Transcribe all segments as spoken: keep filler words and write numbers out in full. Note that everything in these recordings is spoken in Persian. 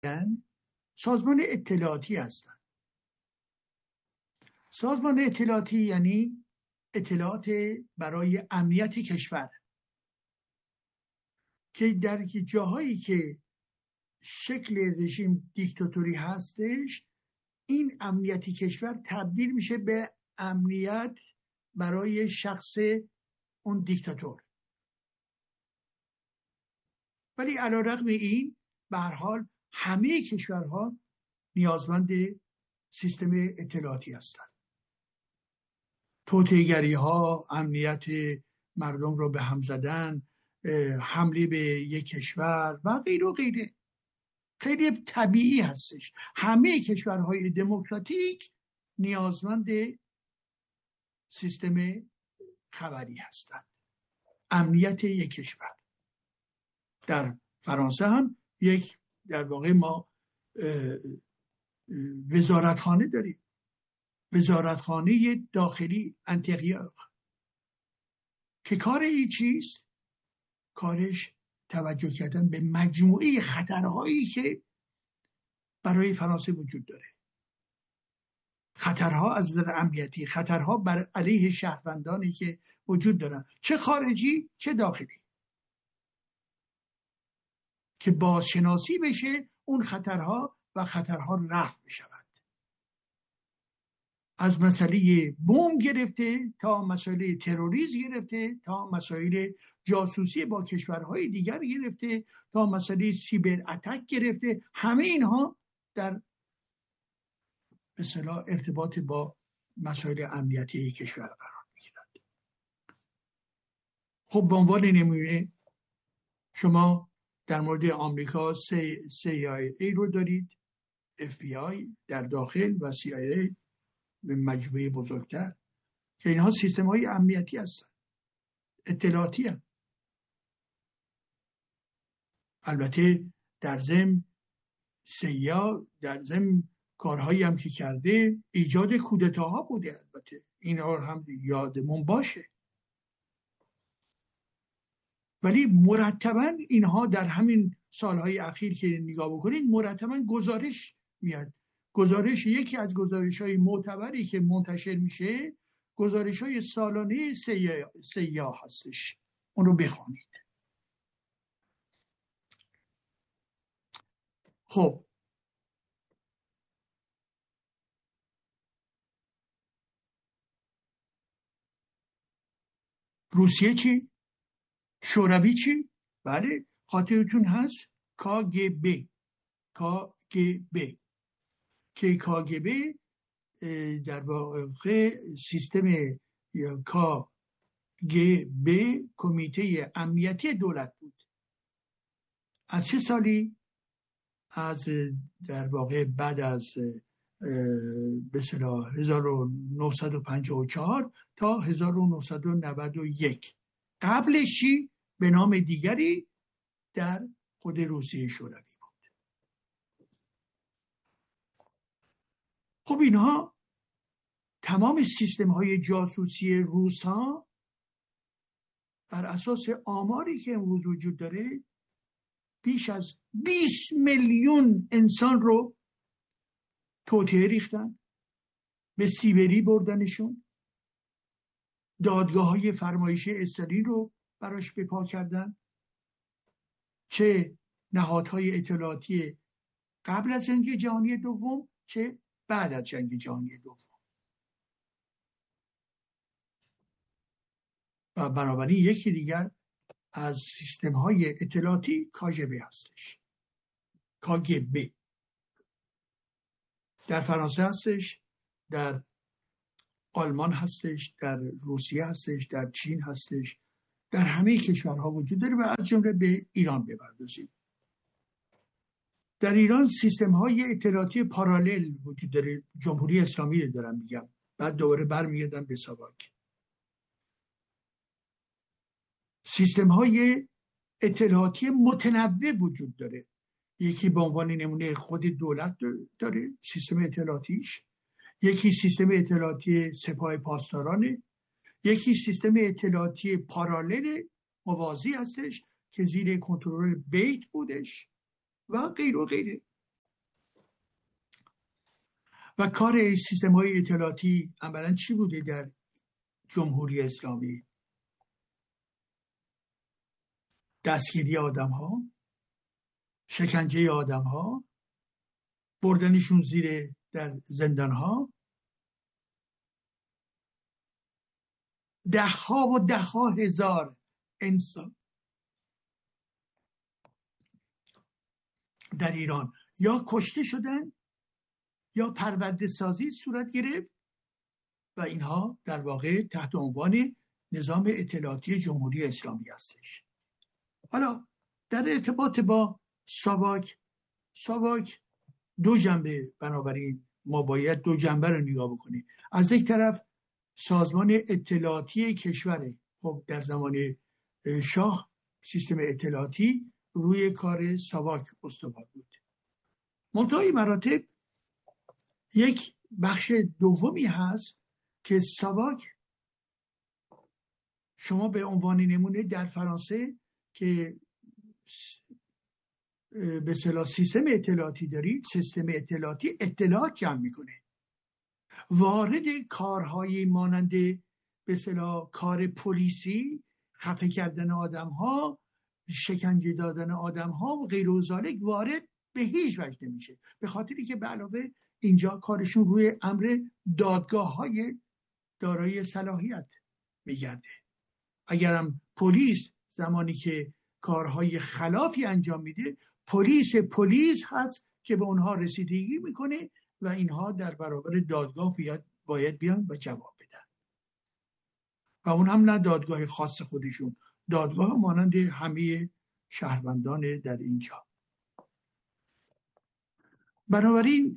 سازمان اطلاعاتی هستند. سازمان اطلاعاتی یعنی اطلاعات برای امنیت کشور، که در جاهایی که شکل رژیم دیکتاتوری هستش، این امنیتی کشور تبدیل میشه به امنیت برای شخص اون دیکتاتور. ولی علیرغم این به هر حال همه کشورها نیازمند سیستم اطلاعاتی هستند. توطئه‌گری ها، امنیت مردم رو به هم زدن، حمله به یک کشور و غیره و غیره خیلی طبیعی هستش. همه کشورهای دموکراتیک نیازمند سیستم خبری هستند. امنیت یک کشور. در فرانسه هم یک در واقع ما وزارتخانه داریم، وزارتخانه داخلی انتریور، که کار این چیست؟ کارش توجه کردن به مجموعه خطرهایی که برای فرانسه وجود داره. خطرها از نظر امنیتی، خطرها بر علیه شهروندانی که وجود دارن، چه خارجی چه داخلی، که بازشناسی بشه اون خطرها و خطرها رفع بشود. از مسئله بمب گرفته تا مسئله تروریسم گرفته تا مسائل جاسوسی با کشورهای دیگر گرفته تا مسئله سیبر اتک گرفته، همه اینها در به اصطلاح ارتباط با مسائل امنیتی یک کشور قرار میگیرند. خب به عنوان نمونه شما در مورد آمریکا سی آی ای رو دارید، اف بی آی در داخل و سی آی ای به مجموعه بزرگتر، که اینها سیستم های امنیتی هستن، اطلاعاتی هستن. البته در ضمن سیا در ضمن کارهایی هم که کرده ایجاد کودتاها بوده. البته اینها هم یادمون باشه، ولی مرتبا اینها در همین سالهای اخیر که نگاه بکنید مرتبا گزارش میاد. گزارش یکی از گزارش های معتبری که منتشر میشه گزارش های سالانه سیا, سیا هستش، اون رو بخوانید. خب روسیه چی؟ شوروی چی؟ بله خاطرتون هست کاگب کاگب که کاگب در واقع سیستم یا کاگب کمیته امنیتی دولت بود. از چه سالی؟ از در واقع بعد از به اصطلاح هزار و نهصد و پنجاه و چهار تا هزار و نهصد و نود و یک. قبلش چی؟ به نام دیگری در خود روسیه شوروی بود. خب اینها تمام سیستم های جاسوسی روس ها بر اساس آماری که امروز وجود داره بیش از بیست میلیون انسان رو توطئه ریختن، به سیبری بردنشون، دادگاه های فرمایشی استالین رو براش بپا کردن، چه نهادهای اطلاعاتی قبل از جنگ جهانی دوم چه بعد از جنگ جهانی دوم. و بنابراین یکی دیگر از سیستم های اطلاعاتی کاگب هستش. کاگب در فرانسه هستش، در آلمان هستش، در روسیه هستش، در چین هستش، در همه کشورها وجود داره و از جمله به ایران بپردازیم. در ایران سیستم های اطلاعاتی پارالل وجود داره. جمهوری اسلامی رو دارم میگم، بعد دوباره برمیگردم به ساواک. سیستم های اطلاعاتی متنوع وجود داره. یکی به عنوان نمونه خود دولت داره سیستم اطلاعاتیش، یکی سیستم اطلاعاتی سپاه پاسدارانه، یکی سیستم اطلاعاتی پارالل موازی هستش که زیر کنترل بیت بودش و غیر و غیره. و کار سیستم‌های اطلاعاتی عملاً چی بوده در جمهوری اسلامی؟ دستگیری آدم‌ها، شکنجه آدم‌ها، بردنشون زیر در زندان‌ها، ده‌ها و ده‌ها هزار انسان در ایران یا کشته شدن یا پرونده سازی صورت گرفت و اینها در واقع تحت عنوان نظام اطلاعاتی جمهوری اسلامی هستش. حالا در ارتباط با ساواک، ساواک دو جنبه، بنابراین ما باید دو جنبه رو نگاه بکنیم. از یک طرف سازمان اطلاعاتی کشوره، خب در زمان شاه سیستم اطلاعاتی روی کار ساواک استوار بود. منتهای مراتب یک بخش دومی هست که ساواک، شما به عنوان نمونه در فرانسه که به اصطلاح سیستم اطلاعاتی دارید، سیستم اطلاعاتی اطلاعات جمع میکنه، وارد کارهای مانند به اصطلاح کار پلیسی، خفه کردن آدم ها، شکنجه دادن آدم ها و غیر و ذالک وارد به هیچ وجه نمیشه، به خاطری که به علاوه اینجا کارشون روی امر دادگاه های دارای صلاحیت میگرده. اگرم پلیس زمانی که کارهای خلافی انجام میده، پلیس پلیس هست که به اونها رسیدگی میکنه و اینها در برابر دادگاه باید, باید بیان و جواب بدن و اون هم نه دادگاه خاص خودشون، دادگاه مانند همه شهروندان در اینجا. بنابراین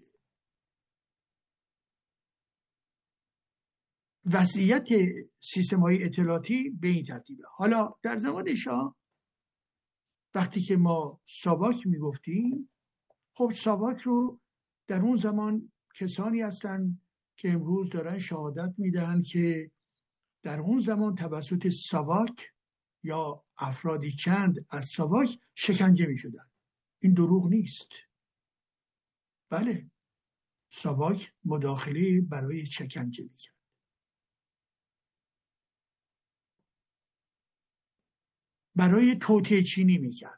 وضعیت سیستم های اطلاعاتی به این ترتیبه. حالا در زمان شاه وقتی که ما ساواک میگفتیم، خب ساواک رو در اون زمان کسانی هستن که امروز دارن شهادت میدن که در اون زمان توسط ساواک یا افرادی چند از ساواک شکنجه میشدن. این دروغ نیست. بله، ساواک مداخله برای شکنجه میکرد. برای توطئه چینی میکرد.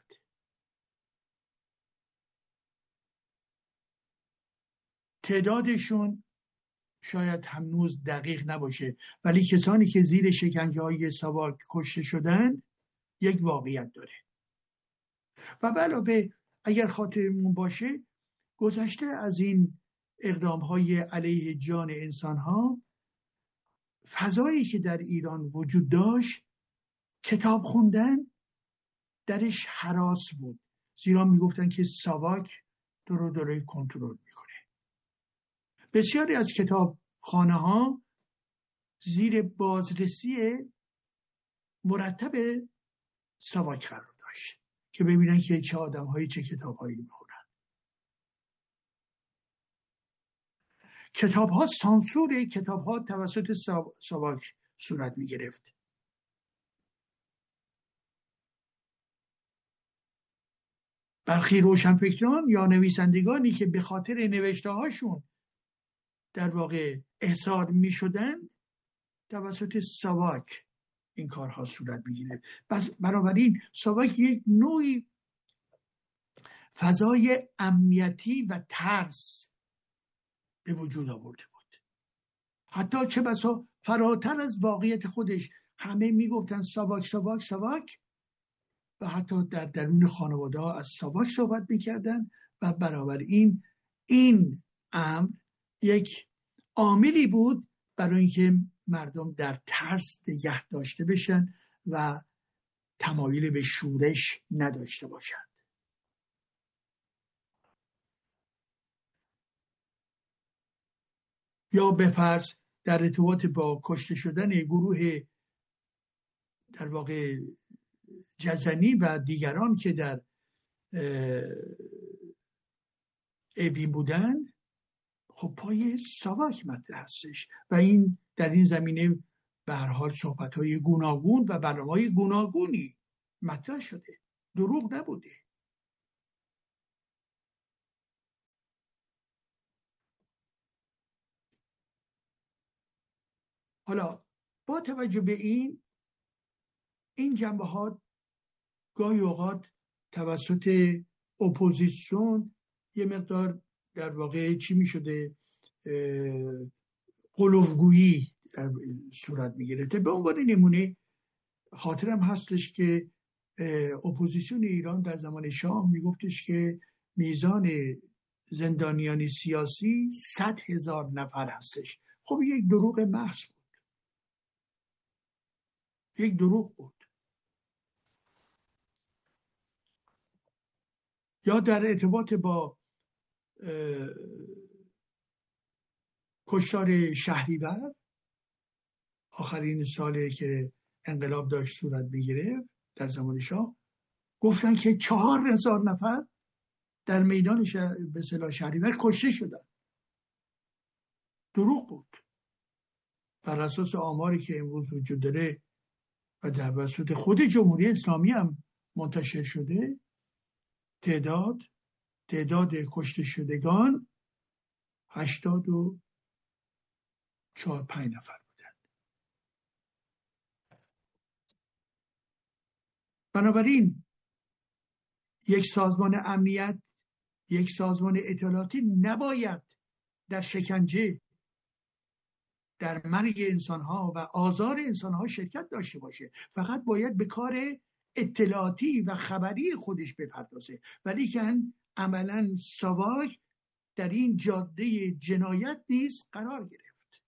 تعدادشون شاید هنوز دقیق نباشه، ولی کسانی که زیر شکنجه های ساواک کشته شدن یک واقعیت داره. و به علاوه اگر خاطرمون باشه، گذشته از این اقدام های علیه جان انسان ها، فضایی که در ایران وجود داشت، کتاب خوندن درش هراس بود، زیرا میگفتن که ساواک درو داره کنترل میکنه. بسیاری از کتاب خانه ها زیر بازرسی مرتب ساواک قرار داشت که ببینن که چه آدم هایی چه کتاب هایی میخونن. کتاب ها، سانسور کتاب ها توسط ساواک صورت می گرفت. برخی روشنفکران یا نویسندگانی که به خاطر نوشته هاشون در واقع احضار می شدن، توسط ساواک این کارها صورت می گرفت. پس بنابراین ساواک یک نوعی فضای امنیتی و ترس به وجود آورده بود. حتی چه بسا فراتر از واقعیت خودش، همه میگفتن ساواک ساواک ساواک و حتی در درون خانواده ها از ساواک صحبت میکردن و بنابراین این امر یک عاملی بود برای اینکه مردم در ترس نگه داشته بشن و تمایل به شورش نداشته باشند. یا به فرض در ارتباط با کشته شدن گروه در واقع جزنی و دیگران که در اوین بودن، خب پای ساواک مطرح هستش و این در این زمینه به هر حال صحبت‌های گوناگون و برنامه‌های گوناگونی مطرح شده، دروغ نبوده. حالا با توجه به این این جنبه ها گاهی اوقات توسط اپوزیسیون یه مقدار در واقع چی می شده قلوفگویی صورت می گرفته. به عنوان نمونه خاطرم هستش که اپوزیسیون ایران در زمان شاه می گفتش که میزان زندانیان سیاسی صد هزار نفر هستش. خب یک دروغ محض بود، یک دروغ بود. یا در ارتباط با کشتار شهریور آخرین سالی که انقلاب داشت صورت میگرفت در زمان شاه، گفتن که چهار هزار نفر در میدان شهر... به اصطلاح شهریور کشته شدن. دروغ بود. بر اساس آماری که امروز وجود داره و در توسط خود جمهوری اسلامی هم منتشر شده، تعداد تعداد کشته شدگان هشتاد و چهار پنج نفر بودند. بنابراین یک سازمان امنیت، یک سازمان اطلاعاتی نباید در شکنجه، در مرگ انسانها و آزار انسانها شرکت داشته باشه. فقط باید به کار اطلاعاتی و خبری خودش بپردازه. ولی که عملا ساواک در این جاده جنایت نیز قرار گرفت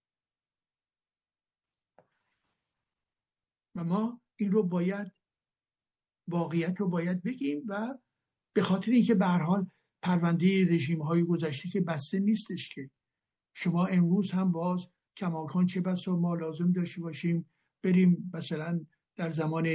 و ما این رو باید، واقعیت رو باید بگیم و به خاطر اینکه به هر حال پرونده رژیم‌های گذشته که بسته نیستش که شما امروز هم باز کماکان چه بسا ما لازم داشته باشیم بریم مثلا در زمان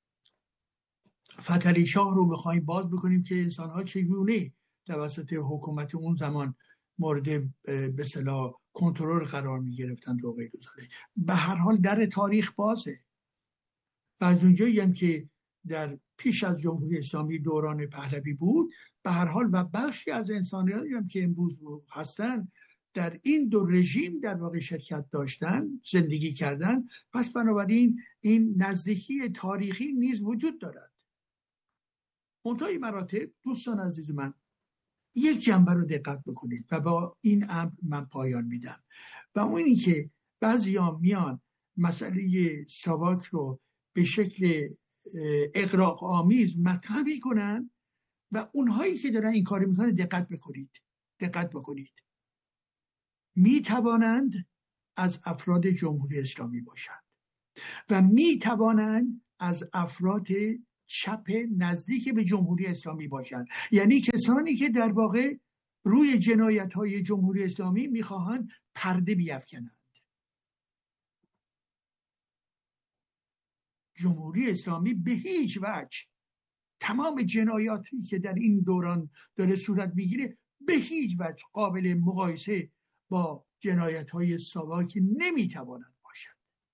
فتحعلی شاه رو بخوایم باز بکنیم که انسان‌ها چگونه توسط حکومت اون زمان مورد به اصطلاح کنترل قرار می‌گرفتند و غیر ذلک. به هر حال در تاریخ بازه و از اونجایی هم که در پیش از جمهوری اسلامی دوران پهلوی بود، به هر حال و بخشی از انسان‌هایی هم که امروز هستن در این دو رژیم در واقع شرکت داشتن، زندگی کردن. پس بنابراین این نزدیکی تاریخی نیز وجود دارد. منتهای مراتب دوستان عزیز من، یک جنبه رو دقت بکنید و با این امر من پایان میدم و اون اینی که بعضیا میان مسئله ساواک رو به شکل اغراق آمیز مطرح میکنن و اونهایی که دارن این کار میکنن دقت بکنید دقت بکنید میتوانند از افراد جمهوری اسلامی باشند و میتوانند از افراد چپ نزدیک به جمهوری اسلامی باشند. یعنی کسانی که در واقع روی جنایت‌های جمهوری اسلامی میخواهند پرده بیفکنند. جمهوری اسلامی به هیچ وجه تمام جنایاتی که در این دوران داره صورت میگیره به هیچ وجه قابل مقایسه با جنایت‌های ساواک نمیتواند باشد.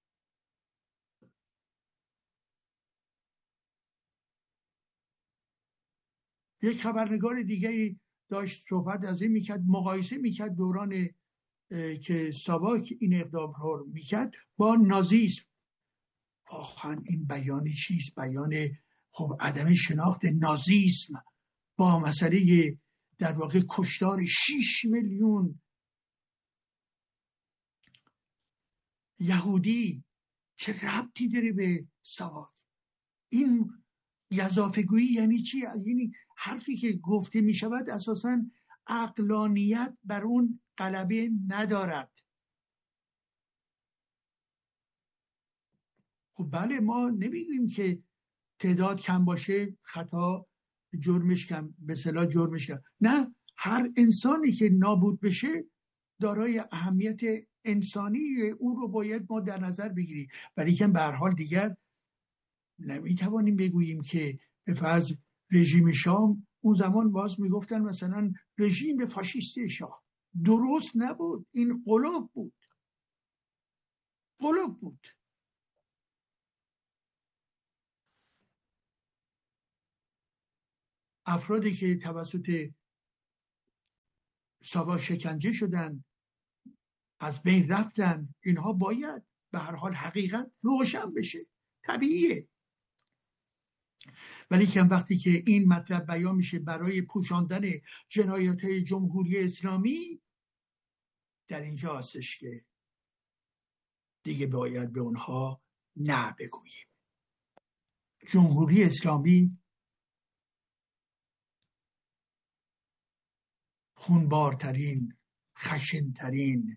یک خبرنگار دیگری داشت صحبت از این میکرد، مقایسه میکرد دوران که ساواک این اقدام رو میکرد با نازیسم. واقعا این بیانی چیست؟ بیان خب عدم شناخت نازیسم با مسئله در واقع کشتار شش میلیون یهودی چه ربطی داره به ساواک؟ این گزافه‌گویی یعنی چی؟ یعنی حرفی که گفته می شود اساساً عقلانیت بر اون غلبه ندارد. خب بله، ما نمیگیم که تعداد کم باشه خطا جرمش کم، به اصطلاح جرمش کم. نه، هر انسانی که نابود بشه دارای اهمیت انسانی اون رو باید ما در نظر بگیریم. ولی که به هر حال دیگر نمیتوانیم بگوییم که به فرض رژیم شام اون زمان باز میگفتن مثلا رژیم فاشیستی شاه. درست نبود، این قلوب بود قلوب بود افرادی که توسط ساواک شکنجه شدن، از بین رفتن، اینها باید به هر حال حقیقت روشن بشه، طبیعیه. ولی که وقتی که این مطلب بیان میشه برای پوشاندن جنایات‌های جمهوری اسلامی، در اینجا هستش که دیگه باید به اونها نه بگوییم. جمهوری اسلامی خونبارترین، خشنترین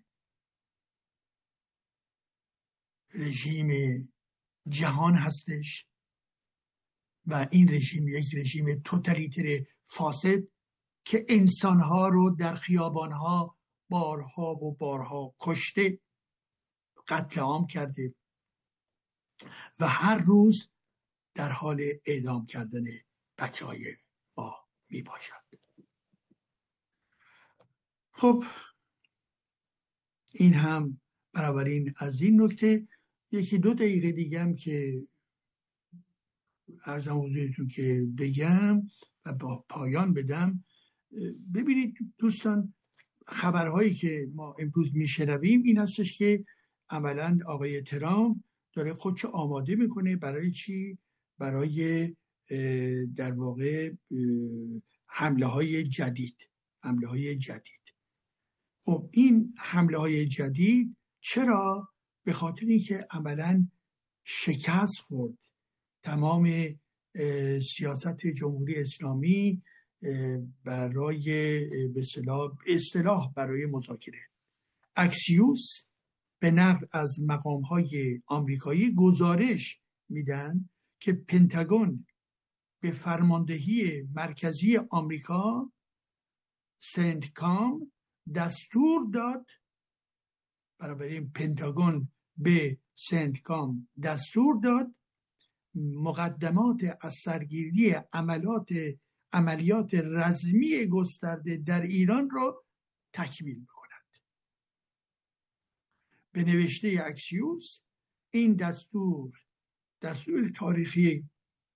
رژیم جهان هستش و این رژیم یک رژیم توتالیتر فاسد که انسانها رو در خیابانها بارها و بارها کشته، قتل عام کرده و هر روز در حال اعدام کردن بچه های ما می باشد. خب این هم بنابراین از این نکته. یکی دو دقیقه دیگه هم که عرضم حضورتون که بگم و با پایان بدم. ببینید دوستان، خبرهایی که ما امروز میشنویم این هستش که عملاً آقای ترامپ داره خودشو آماده میکنه برای چی؟ برای در واقع حمله های جدید حمله های جدید. خب این حمله های جدید چرا؟ به خاطر اینکه عملاً شکست خورد تمام سیاست جمهوری اسلامی برای به اصطلاح اصطلاح برای مذاکره. اکسیوس به نقل از مقام‌های آمریکایی گزارش میدن که پنتاگون به فرماندهی مرکزی آمریکا سنتکام دستور داد، برای پنتاگون به سنتکام دستور داد مقدمات از سرگیری عملیات عملیات رزمی گسترده در ایران را تکمیل بکند. به نوشته اکسیوس این دستور دستور تاریخی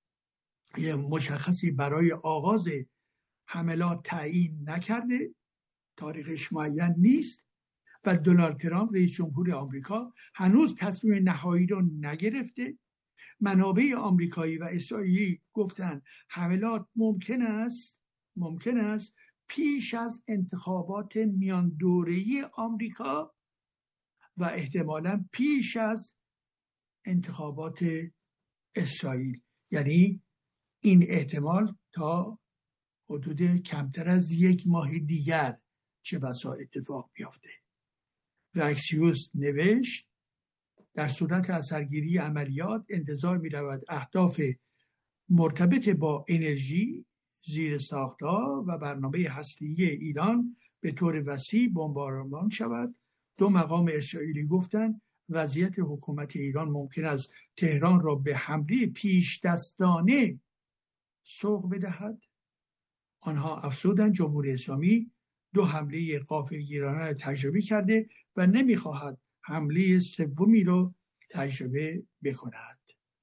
مشخصی برای آغاز حملات تعیین نکرده، تاریخش معین نیست و دونالد ترامپ رئیس جمهور آمریکا هنوز تصمیم نهایی رو نگرفته. منابع آمریکایی و اسرائیلی گفتن حملات ممکن است ممکن است پیش از انتخابات میان دوره‌ای آمریکا و احتمالاً پیش از انتخابات اسرائیل، یعنی این احتمال تا حدود کمتر از یک ماه دیگر چه بسا اتفاق بیفته. و اکسیوس نوشت در صورت اثرگیری عملیات انتظار می رود اهداف مرتبط با انرژی، زیر ساختها و برنامه هسته‌ای ایران به طور وسیع بمباران شود. دو مقام اسرائیلی گفتند وضعیت حکومت ایران ممکن است تهران را به حمله پیش دستانه سوق بدهد. آنها افزودند جمهوری اسلامی دو حمله غافلگیرانه تجربه کرده و نمیخواهد حمله سومی رو تجربه بکند.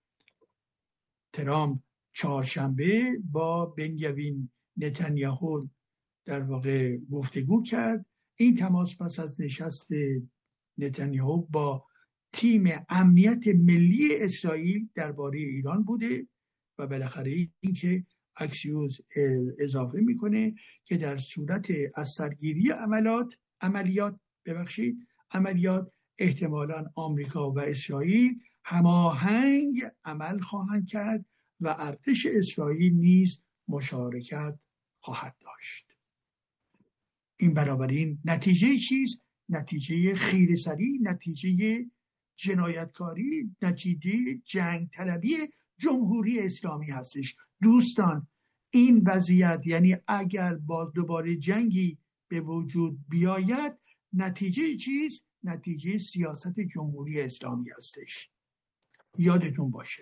ترامپ چهارشنبه با بنیامین نتانیاهو در واقع گفتگو کرد. این تماس پس از نشست نتانیاهو با تیم امنیت ملی اسرائیل درباره ایران بوده و بالاخره این که اکسیوس اضافه میکنه که در صورت از سرگیری عملیات عملیات ببخشید عملیات احتمالاً آمریکا و اسرائیل هماهنگ عمل خواهند کرد و ارتش اسرائیل نیز مشارکت خواهد داشت. این بنابراین نتیجه چیست؟ نتیجه خیره‌سری، نتیجه جنایتکاری، نتیجه جنگ طلبی جمهوری اسلامی هستش. دوستان این وضعیت، یعنی اگر باز دوباره جنگی به وجود بیاید، نتیجه چیست؟ نتیجه سیاست جمهوری اسلامی هستش. یادتون باشه.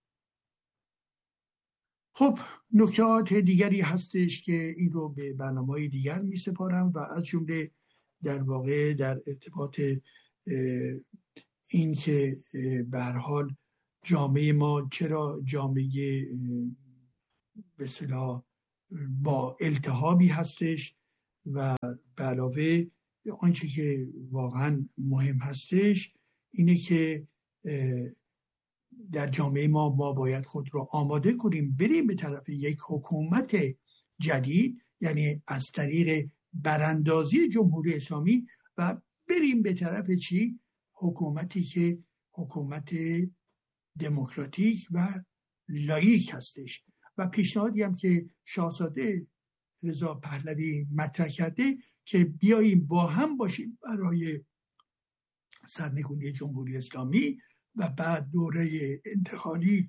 خب نکات دیگری هستش که این رو به برنامه‌های دیگر می سپارم و از جمله در واقع در ارتباط این که به هر حال جامعه ما چرا جامعه به اصطلاح با التهابی هستش و به علاوه آنچه که واقعا مهم هستش اینه که در جامعه ما ما باید خود رو آماده کنیم بریم به طرف یک حکومت جدید، یعنی از طریق براندازی جمهوری اسلامی و بریم به طرف چی؟ حکومتی که حکومت دموکراتیک و لاییک هستش. و پیشنهادی هم که شاهزاده رضا پهلوی مطرح کرده که بیاییم با هم باشیم برای سرنگونی جمهوری اسلامی و بعد دوره انتقالی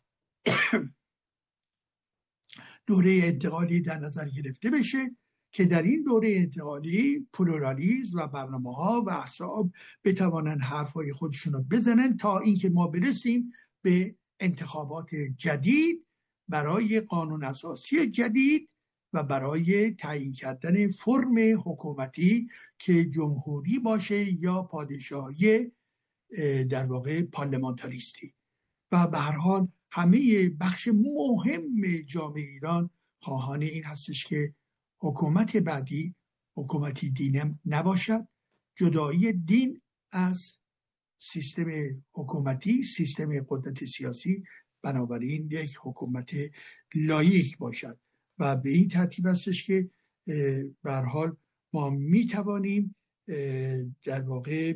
دوره انتقالی در نظر گرفته بشه که در این دوره انتقالی پلورالیسم و برنامه‌ها و احزاب بتوانند حرفای خودشون رو بزنن تا اینکه ما برسیم به انتخابات جدید برای قانون اساسی جدید و برای تعیین کردن فرم حکومتی که جمهوری باشه یا پادشاهی در واقع پارلمانتاریستی. و به هر حال همه بخش مهم جامعه ایران خواهان این هستش که حکومت بعدی حکومتی دینم نباشد، جدایی دین از سیستم حکومتی، سیستم قدرت سیاسی، بنابراین یک حکومت لاییک باشد. و به این ترتیب هستش که به هر حال ما می توانیم در واقع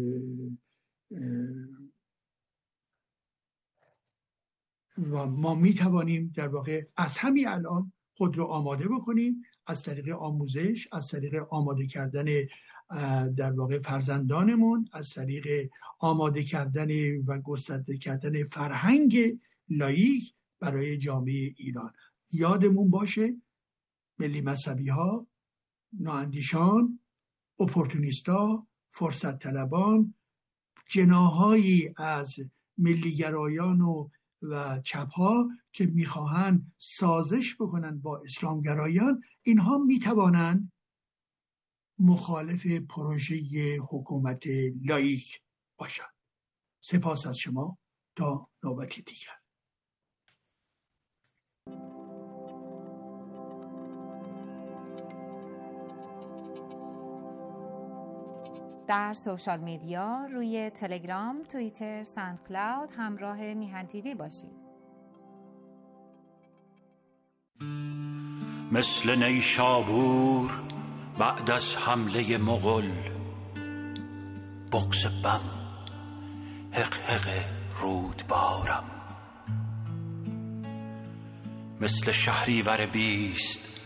و ما می توانیم در واقع از همین الان خود رو آماده بکنیم از طریق آموزش، از طریق آماده کردن در واقع فرزندانمون، از طریق آماده کردن و گسترده کردن فرهنگ لاییک برای جامعه ایران. یادمون باشه ملی مذهبی ها، نواندیشان، اپورتونیستا، فرصت طلبان، جناحایی از ملیگرایان و و چپ ها که میخواهند سازش بکنن با اسلامگرایان، اینها میتوانند مخالف پروژه حکومت لاییک باشند. سپاس از شما، تا نوبتی دیگر. در سوشال میدیا روی تلگرام، توییتر، ساندکلاود همراه میهن تیوی باشید. مثل نیشابور بعد از حمله مغول، بغض بم حق حق رودبارم. مثل شهریور بیست